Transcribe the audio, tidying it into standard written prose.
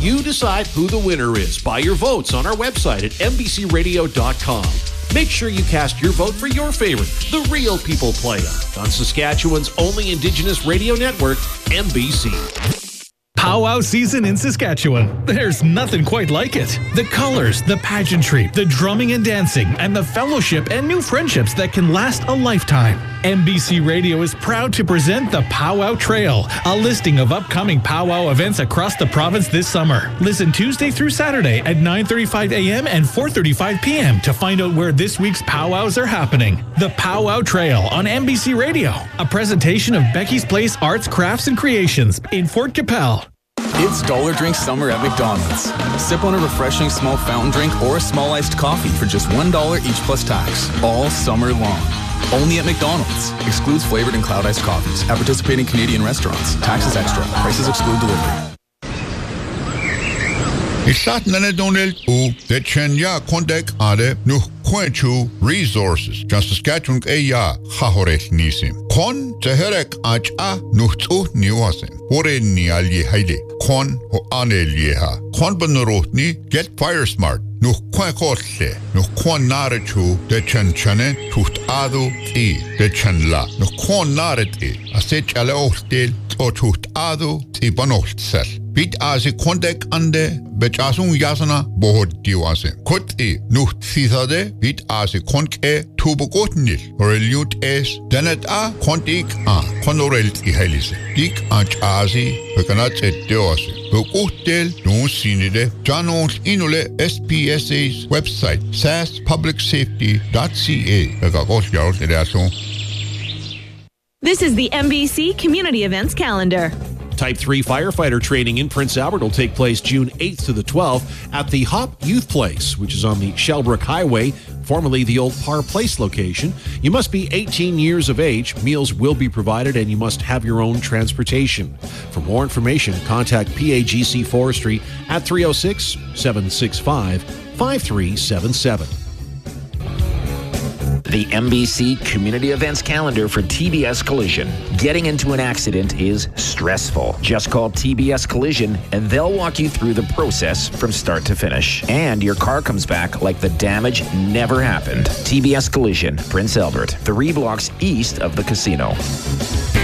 You decide who the winner is by your votes on our website at mbcradio.com. Make sure you cast your vote for your favorite, the Real People Playa, on Saskatchewan's only Indigenous radio network, MBC. Powwow season in Saskatchewan. There's nothing quite like it. The colors, the pageantry, the drumming and dancing, and the fellowship and new friendships that can last a lifetime. MBC Radio is proud to present the Powwow Trail, a listing of upcoming powwow events across the province this summer. Listen Tuesday through Saturday at 9:35 a.m. and 4:35 p.m. to find out where this week's powwows are happening. The Powwow Trail on MBC Radio, a presentation of Becky's Place Arts, Crafts, and Creations in Fort Capel. It's Dollar Drink Summer at McDonald's. Sip on a refreshing small fountain drink or a small iced coffee for just $1 each plus tax, all summer long. Only at McDonald's. Excludes flavored and cloud iced coffees at participating Canadian restaurants. Taxes extra. Prices exclude delivery. Isat nanedonel u de chenya kontek ade nu Quenchu Resources. Just Saskatchewan eya khahorek nisim. Kon teherek acha nuhtu niwasen. Hore ni alye haile. Kon ho anelyeha. Kon benrotni get fire smart. Nu kwekotle. Nu kon narechu de chenchane tuht adu ti de chenla. Nu kon nareti. Asech ale ohtel o tuht adu ti banohtsel. Bit asi kontek ande bechasun yasana bohod diwase. Koti nuht thithade bit asi konke tubukotnil. Horeliut es denet a kontik a konorelt I helise. Dik ach asi bekanat et deose. Beurtel nun sinide janons inule SPSA's website saspublicsafety.ca. This is the MBC Community Events Calendar. Type 3 firefighter training in Prince Albert will take place June 8th to the 12th at the Hop Youth Place, which is on the Shellbrook Highway, formerly the old Parr Place location. You must be 18 years of age. Meals will be provided, and you must have your own transportation. For more information, contact PAGC Forestry at 306-765-5377. The MBC Community Events Calendar for TBS Collision. Getting into an accident is stressful. Just call TBS Collision and they'll walk you through the process from start to finish. And your car comes back like the damage never happened. TBS Collision, Prince Albert, 3 blocks east of the casino.